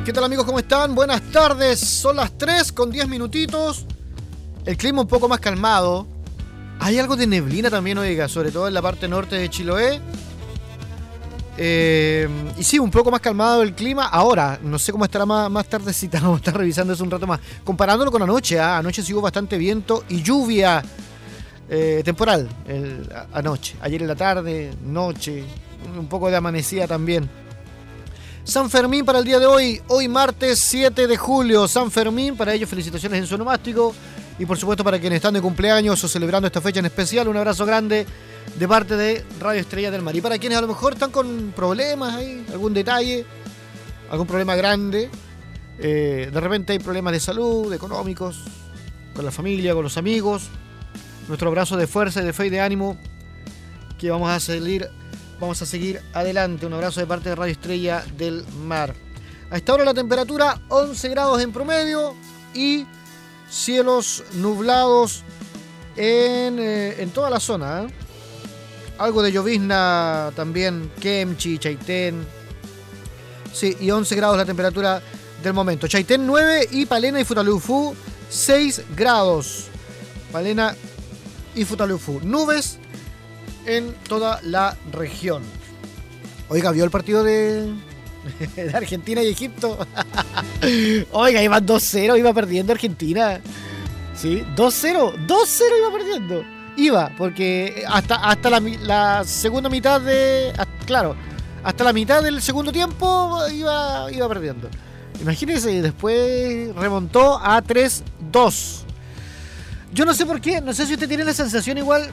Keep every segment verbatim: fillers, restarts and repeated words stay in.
¿Qué tal, amigos? ¿Cómo están? Buenas tardes. Son las tres con diez minutitos. El clima un poco más calmado. Hay algo de neblina también, oiga, sobre todo en la parte norte de Chiloé. Eh, y sí, un poco más calmado el clima. Ahora, no sé cómo estará más, más tardecita. Vamos a estar revisando eso un rato más. Comparándolo con anoche, ¿eh? Anoche sí hubo bastante viento y lluvia eh, temporal. El, a, anoche, ayer en la tarde, noche, un poco de amanecida también. San Fermín para el día de hoy, hoy martes siete de julio, San Fermín, para ellos felicitaciones en su onomástico y por supuesto para quienes están de cumpleaños o celebrando esta fecha en especial, un abrazo grande de parte de Radio Estrella del Mar. Y para quienes a lo mejor están con problemas ahí, algún detalle, algún problema grande, eh, de repente hay problemas de salud, económicos, con la familia, con los amigos, nuestro abrazo de fuerza y de fe y de ánimo, que vamos a seguir Vamos a seguir adelante. Un abrazo de parte de Radio Estrella del Mar. A esta hora la temperatura once grados en promedio y cielos nublados en, eh, en toda la zona. ¿eh? Algo de llovizna también, Kemchi, Chaitén. Sí, y once grados la temperatura del momento. Chaitén nueve y Palena y Futaleufú seis grados. Palena y Futaleufú. Nubes en toda la región. Oiga, ¿vio el partido de, de Argentina y Egipto? Oiga, iban dos cero, iba perdiendo Argentina. Sí, dos cero, dos cero iba perdiendo. Iba, porque hasta, hasta la, la segunda mitad de... Claro, hasta la mitad del segundo tiempo iba, iba perdiendo. Imagínense, después remontó a tres dos. Yo no sé por qué, no sé si usted tiene la sensación igual...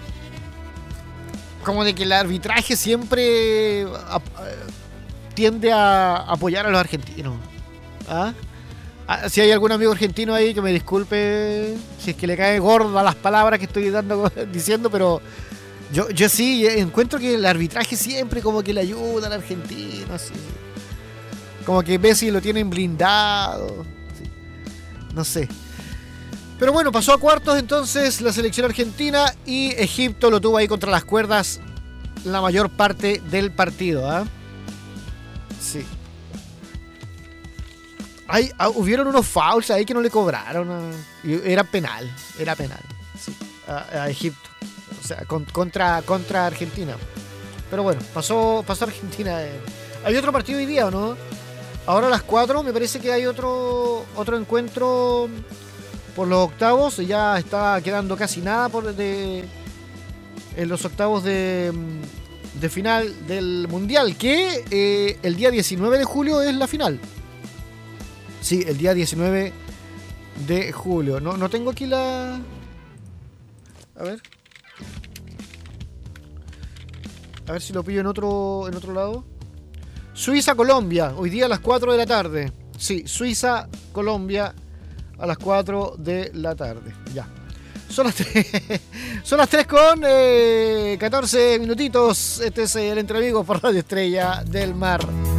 como de que el arbitraje siempre a, a, tiende a apoyar a los argentinos. ¿Ah? Ah, si hay algún amigo argentino ahí que me disculpe si es que le cae gorda las palabras que estoy dando, diciendo, pero yo, yo sí encuentro que el arbitraje siempre como que le ayuda al argentino, así. Como que Messi lo tienen blindado, sí. No sé. Pero bueno, pasó a cuartos entonces la selección argentina y Egipto lo tuvo ahí contra las cuerdas la mayor parte del partido. ¿eh? Sí. Hay, hubieron unos fouls ahí que no le cobraron. ¿eh? Era penal, era penal. Sí, a, a Egipto. O sea, con, contra, contra Argentina. Pero bueno, pasó, pasó Argentina. Eh. Hay otro partido hoy día, ¿o no? Ahora a las cuatro me parece que hay otro, otro encuentro... por los octavos, ya está quedando casi nada por de, en los octavos de, de final del Mundial, que eh, el día diecinueve de julio es la final. Sí, el día diecinueve de julio. No, no tengo aquí la... A ver. A ver si lo pillo en otro, en otro lado. Suiza-Colombia, hoy día a las cuatro de la tarde. Sí, Suiza-Colombia. A las cuatro de la tarde. Ya. Son las tres. Son las tres con eh, catorce minutitos. Este es el Entre Amigos por Radio Estrella del Mar.